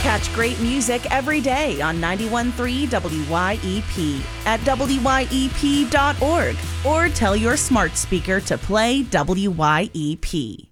Catch great music every day on 91.3 WYEP at WYEP.org or tell your smart speaker to play WYEP.